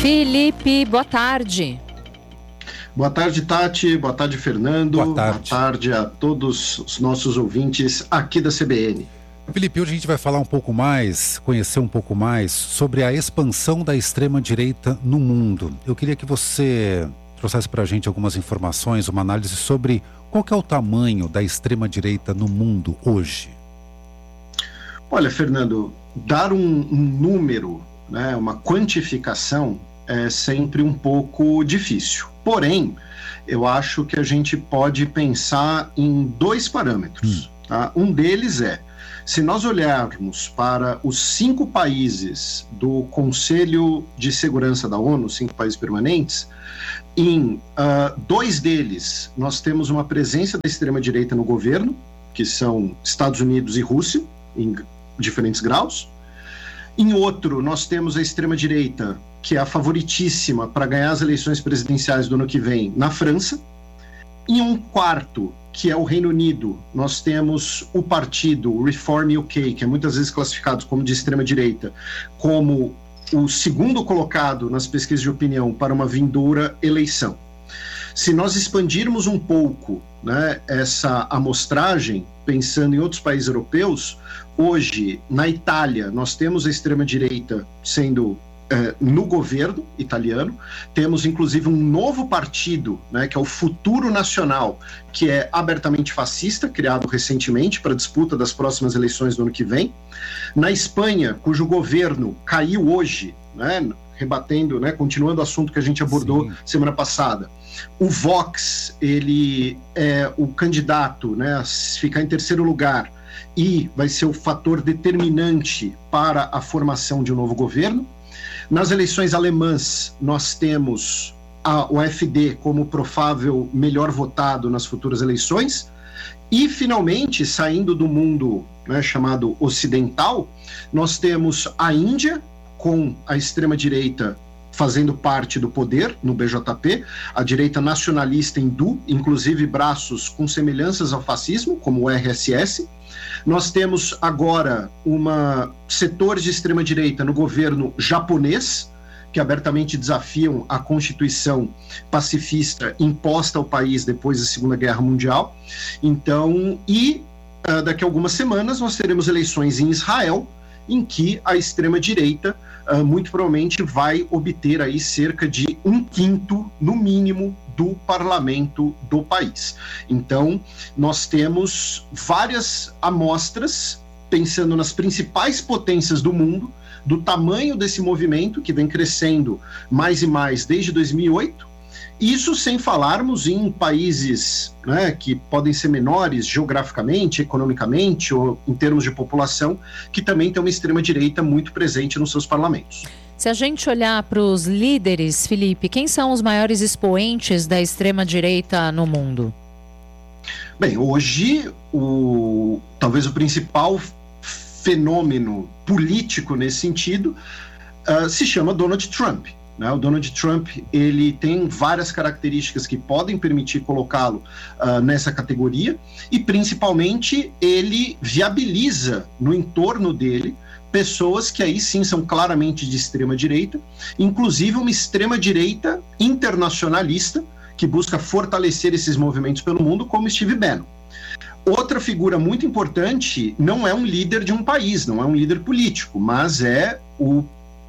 Felipe, boa tarde. Boa tarde, Tati. Boa tarde, Fernando. Boa tarde. Boa tarde a todos os nossos ouvintes aqui da CBN. Felipe, hoje a gente vai falar um pouco mais, conhecer um pouco mais sobre a expansão da extrema-direita no mundo. Eu queria que você trouxesse para a gente algumas informações, uma análise sobre qual que é o tamanho da extrema-direita no mundo hoje. Olha, Fernando, dar um número, né, uma quantificação é sempre um pouco difícil. Porém, eu acho que a gente pode pensar em dois parâmetros. Tá? Um deles é, se nós olharmos para os 5 países do Conselho de Segurança da ONU, 5 países permanentes, em 2 deles nós temos uma presença da extrema-direita no governo, que são Estados Unidos e Rússia, em diferentes graus. Em outro, nós temos a extrema-direita, que é a favoritíssima para ganhar as eleições presidenciais do ano que vem, na França. Em um quarto, que é o Reino Unido, nós temos o partido Reform UK, que é muitas vezes classificado como de extrema-direita, como o segundo colocado nas pesquisas de opinião para uma vindoura eleição. Se nós expandirmos um pouco, né, essa amostragem, pensando em outros países europeus, hoje, na Itália, nós temos a extrema-direita sendo no governo italiano, temos inclusive um novo partido, né, que é o Futuro Nacional, que é abertamente fascista, criado recentemente para a disputa das próximas eleições do ano que vem. Na Espanha, cujo governo caiu hoje, né, rebatendo, né, continuando o assunto que a gente abordou semana passada, o Vox, ele é o candidato, né, a ficar em terceiro lugar e vai ser o fator determinante para a formação de um novo governo. Nas eleições alemãs, nós temos o AfD como provável melhor votado nas futuras eleições. E, finalmente, saindo do mundo, né, chamado ocidental, nós temos a Índia, com a extrema-direita fazendo parte do poder no BJP, a direita nacionalista hindu, inclusive braços com semelhanças ao fascismo, como o RSS. Nós temos agora setores de extrema-direita no governo japonês, que abertamente desafiam a Constituição pacifista imposta ao país depois da Segunda Guerra Mundial. Então, daqui a algumas semanas nós teremos eleições em Israel, em que a extrema-direita muito provavelmente vai obter aí cerca de 1/5, no mínimo, do parlamento do país. Então, nós temos várias amostras, pensando nas principais potências do mundo, do tamanho desse movimento, que vem crescendo mais e mais desde 2008, isso sem falarmos em países, né, que podem ser menores geograficamente, economicamente ou em termos de população, que também tem uma extrema-direita muito presente nos seus parlamentos. Se a gente olhar para os líderes, Felipe, quem são os maiores expoentes da extrema-direita no mundo? Bem, hoje, talvez o principal fenômeno político nesse sentido se chama Donald Trump. O Donald Trump, ele tem várias características que podem permitir colocá-lo nessa categoria e, principalmente, ele viabiliza no entorno dele pessoas que aí sim são claramente de extrema-direita, inclusive uma extrema-direita internacionalista que busca fortalecer esses movimentos pelo mundo, como Steve Bannon. Outra figura muito importante não é um líder de um país, não é um líder político, mas é o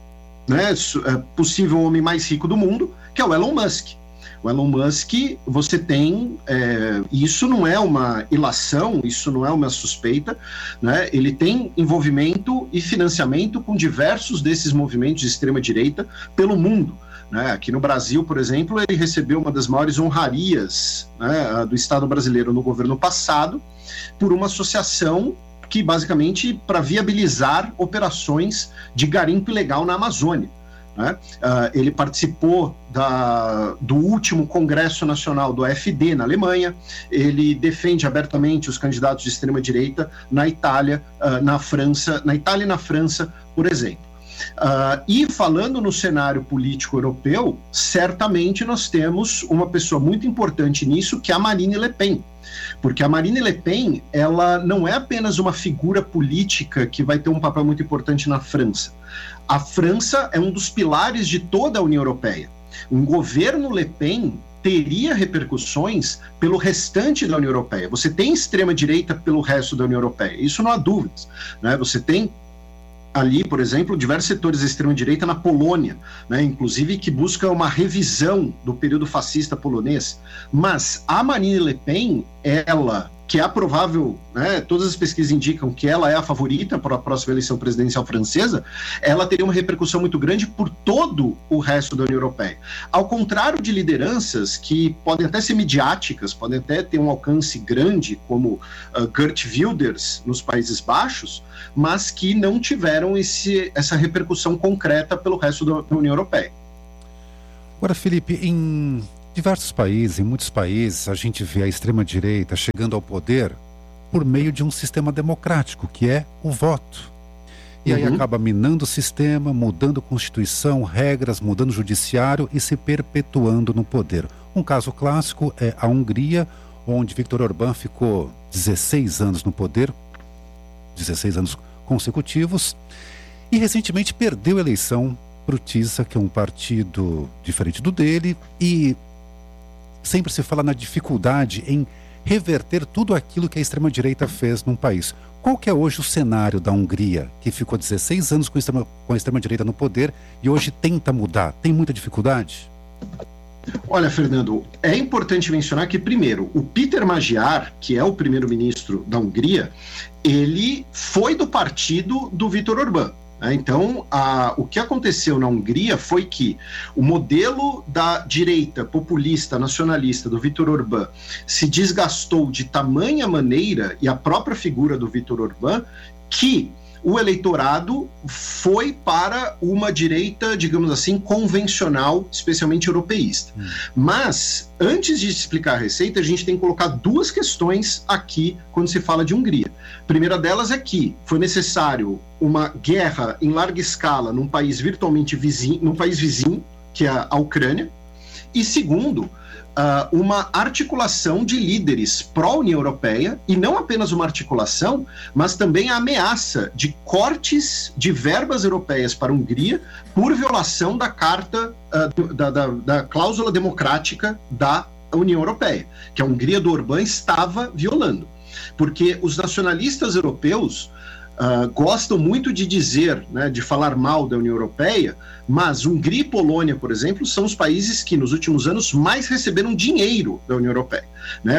possível homem mais rico do mundo, que é o Elon Musk. O Elon Musk, você tem, isso não é uma ilação, isso não é uma suspeita, né? Ele tem envolvimento e financiamento com diversos desses movimentos de extrema-direita pelo mundo. Né? Aqui no Brasil, por exemplo, ele recebeu uma das maiores honrarias, né, do Estado brasileiro no governo passado, por uma associação que basicamente para viabilizar operações de garimpo ilegal na Amazônia. Né? Ele participou do último Congresso Nacional do AfD na Alemanha, ele defende abertamente os candidatos de extrema-direita na Itália, na Itália e na França, por exemplo. E falando no cenário político europeu, certamente nós temos uma pessoa muito importante nisso, que é a Marine Le Pen. Porque a Marine Le Pen, ela não é apenas uma figura política que vai ter um papel muito importante na França. A França é um dos pilares de toda a União Europeia. Um governo Le Pen teria repercussões pelo restante da União Europeia. Você tem extrema-direita pelo resto da União Europeia, isso não há dúvidas, né? Você tem ali, por exemplo, diversos setores da extrema-direita na Polônia, né, inclusive que busca uma revisão do período fascista polonês. Mas a Marine Le Pen, ela, que é a provável, né, todas as pesquisas indicam que ela é a favorita para a próxima eleição presidencial francesa, ela teria uma repercussão muito grande por todo o resto da União Europeia. Ao contrário de lideranças que podem até ser midiáticas, podem até ter um alcance grande, como Geert Wilders nos Países Baixos, mas que não tiveram essa repercussão concreta pelo resto da União Europeia. Agora, Felipe, em diversos países, em muitos países, a gente vê a extrema-direita chegando ao poder por meio de um sistema democrático, que é o voto. E aí acaba minando o sistema, mudando a Constituição, regras, mudando o judiciário e se perpetuando no poder. Um caso clássico é a Hungria, onde Viktor Orbán ficou 16 anos no poder, 16 anos consecutivos, e recentemente perdeu a eleição para o TISA, que é um partido diferente do dele, e sempre se fala na dificuldade em reverter tudo aquilo que a extrema-direita fez num país. Qual que é hoje o cenário da Hungria, que ficou 16 anos com a extrema-direita no poder e hoje tenta mudar? Tem muita dificuldade? Olha, Fernando, é importante mencionar que, primeiro, o Péter Magyar, que é o primeiro-ministro da Hungria, ele foi do partido do Viktor Orbán. Então, o que aconteceu na Hungria foi que o modelo da direita populista, nacionalista do Viktor Orbán se desgastou de tamanha maneira, e a própria figura do Viktor Orbán, que o eleitorado foi para uma direita, digamos assim, convencional, especialmente europeísta. Mas, antes de explicar a receita, a gente tem que colocar duas questões aqui quando se fala de Hungria. A primeira delas é que foi necessário uma guerra em larga escala num país virtualmente vizinho, num país vizinho, que é a Ucrânia, e segundo, uma articulação de líderes pró-União Europeia, e não apenas uma articulação, mas também a ameaça de cortes de verbas europeias para a Hungria por violação da carta, da cláusula democrática da União Europeia, que a Hungria do Orbán estava violando. Porque os nacionalistas europeus gostam muito de dizer, né, de falar mal da União Europeia, mas Hungria e Polônia, por exemplo, são os países que nos últimos anos mais receberam dinheiro da União Europeia. Né?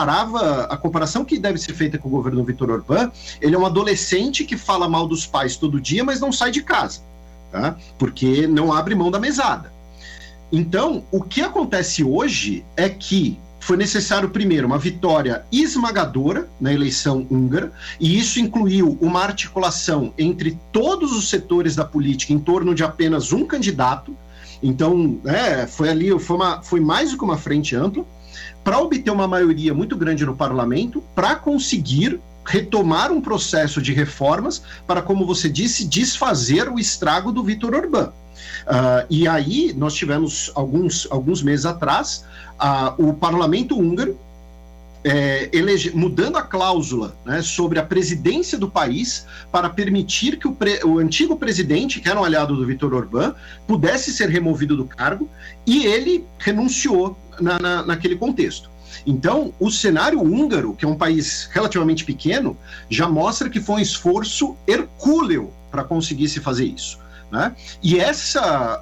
A comparação que deve ser feita com o governo Viktor Orbán, ele é um adolescente que fala mal dos pais todo dia, mas não sai de casa, tá? Porque não abre mão da mesada. Então, o que acontece hoje é que foi necessário, primeiro, uma vitória esmagadora na eleição húngara, e isso incluiu uma articulação entre todos os setores da política em torno de apenas um candidato. Então, foi mais do que uma frente ampla, para obter uma maioria muito grande no parlamento, para conseguir retomar um processo de reformas para, como você disse, desfazer o estrago do Viktor Orbán. E aí nós tivemos, alguns meses atrás, o parlamento húngaro mudando a cláusula, né, sobre a presidência do país para permitir que o antigo presidente, que era um aliado do Viktor Orbán, pudesse ser removido do cargo, e ele renunciou naquele contexto. Então, o cenário húngaro, que é um país relativamente pequeno, já mostra que foi um esforço hercúleo para conseguir se fazer isso. Né? E essa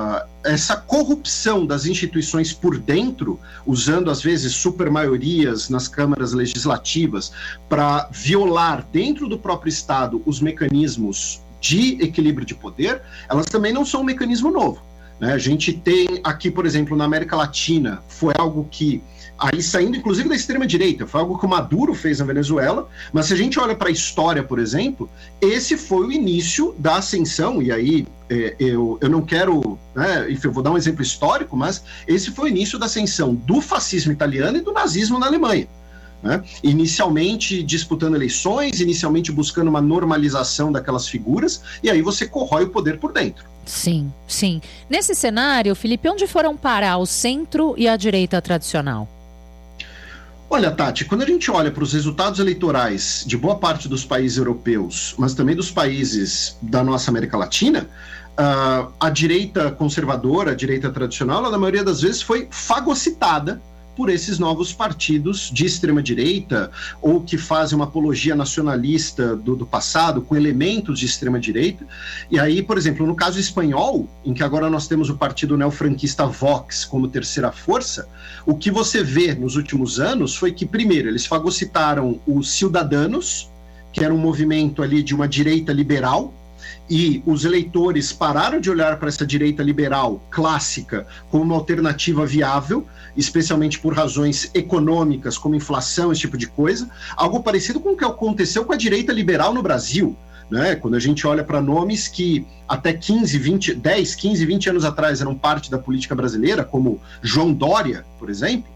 corrupção das instituições por dentro, usando às vezes supermaiorias nas câmaras legislativas para violar dentro do próprio Estado os mecanismos de equilíbrio de poder, elas também não são um mecanismo novo. Né? A gente tem aqui, por exemplo, na América Latina, foi algo que, aí saindo inclusive da extrema-direita, foi algo que o Maduro fez na Venezuela, mas se a gente olha para a história, por exemplo, esse foi o início da ascensão, e aí eu não quero, né, eu vou dar um exemplo histórico, mas esse foi o início da ascensão do fascismo italiano e do nazismo na Alemanha. Né? Inicialmente disputando eleições, inicialmente buscando uma normalização daquelas figuras, e aí você corrói o poder por dentro. Sim, sim. Nesse cenário, Felipe, onde foram parar o centro e a direita tradicional? Olha, Tati, quando a gente olha para os resultados eleitorais de boa parte dos países europeus, mas também dos países da nossa América Latina, a direita conservadora, a direita tradicional, ela, na maioria das vezes foi fagocitada por esses novos partidos de extrema-direita ou que fazem uma apologia nacionalista do passado, com elementos de extrema-direita. E aí, por exemplo, no caso espanhol, em que agora nós temos o partido neofranquista Vox como terceira força, o que você vê nos últimos anos foi que, primeiro, eles fagocitaram os Ciudadanos, que era um movimento ali de uma direita liberal, e os eleitores pararam de olhar para essa direita liberal clássica como uma alternativa viável, especialmente por razões econômicas, como inflação, esse tipo de coisa, algo parecido com o que aconteceu com a direita liberal no Brasil, né? Quando a gente olha para nomes que até 10, 15, 20 anos atrás eram parte da política brasileira, como João Dória, por exemplo,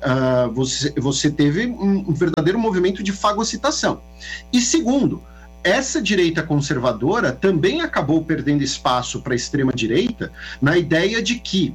você teve um verdadeiro movimento de fagocitação. E segundo, essa direita conservadora também acabou perdendo espaço para a extrema-direita na ideia de que,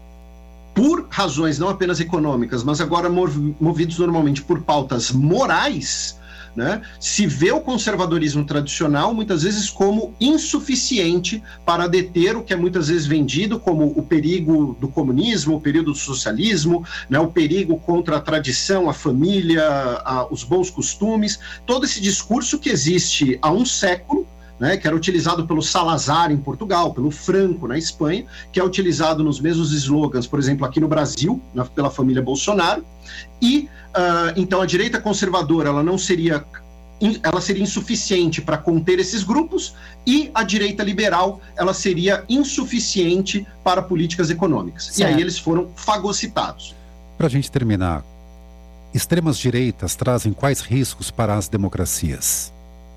por razões não apenas econômicas, mas agora movidos normalmente por pautas morais, né, se vê o conservadorismo tradicional muitas vezes como insuficiente para deter o que é muitas vezes vendido como o perigo do comunismo, o perigo do socialismo, né, o perigo contra a tradição, a família, os bons costumes, todo esse discurso que existe há um século, né, que era utilizado pelo Salazar em Portugal, pelo Franco na Espanha, que é utilizado nos mesmos slogans, por exemplo, aqui no Brasil, pela família Bolsonaro, e então a direita conservadora ela seria insuficiente para conter esses grupos, e a direita liberal ela seria insuficiente para políticas econômicas. Certo. E aí eles foram fagocitados. Para a gente terminar, extremas direitas trazem quais riscos para as democracias?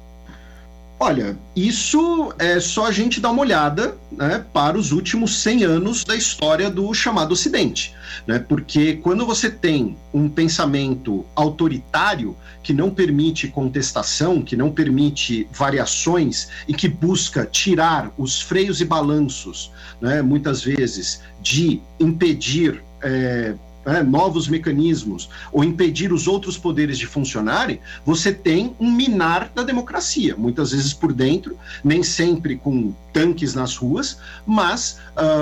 Olha, isso é só a gente dar uma olhada, né, para os últimos 100 anos da história do chamado Ocidente, né, porque quando você tem um pensamento autoritário que não permite contestação, que não permite variações e que busca tirar os freios e balanços, né, muitas vezes de impedir novos mecanismos ou impedir os outros poderes de funcionarem, você tem um minar da democracia, muitas vezes por dentro, nem sempre com tanques nas ruas, mas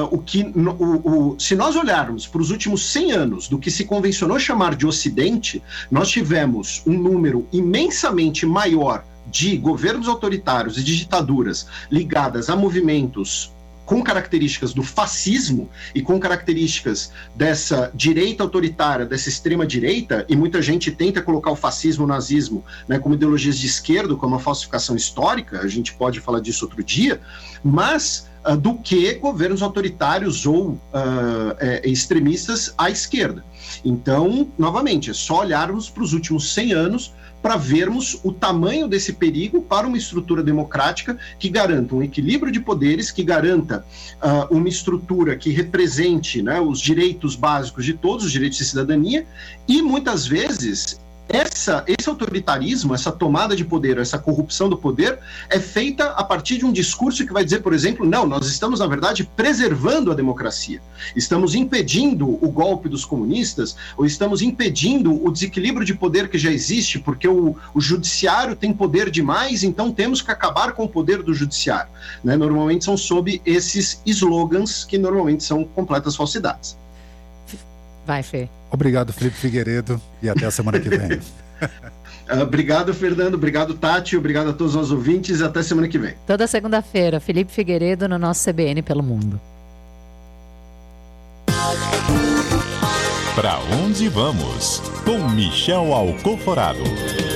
se nós olharmos para os últimos 100 anos do que se convencionou chamar de Ocidente, nós tivemos um número imensamente maior de governos autoritários e de ditaduras ligadas a movimentos com características do fascismo e com características dessa direita autoritária, dessa extrema-direita, e muita gente tenta colocar o fascismo, o nazismo, né, como ideologias de esquerda, como uma falsificação histórica, a gente pode falar disso outro dia, mas do que governos autoritários ou extremistas à esquerda. Então, novamente, é só olharmos para os últimos 100 anos para vermos o tamanho desse perigo para uma estrutura democrática que garanta um equilíbrio de poderes, que garanta uma estrutura que represente, né, os direitos básicos de todos, os direitos de cidadania, e muitas vezes esse autoritarismo, essa tomada de poder, essa corrupção do poder é feita a partir de um discurso que vai dizer, por exemplo, não, nós estamos, na verdade, preservando a democracia. Estamos impedindo o golpe dos comunistas, ou estamos impedindo o desequilíbrio de poder que já existe, porque o judiciário tem poder demais, então temos que acabar com o poder do judiciário. Né? Normalmente são sob esses slogans que normalmente são completas falsidades. Vai, Fê. Obrigado, Felipe Figueiredo, e até a semana que vem. Obrigado, Fernando. Obrigado, Tati. Obrigado a todos os ouvintes. Até semana que vem. Toda segunda-feira, Felipe Figueiredo no nosso CBN pelo Mundo. Para onde vamos? Com Michel Alcoforado.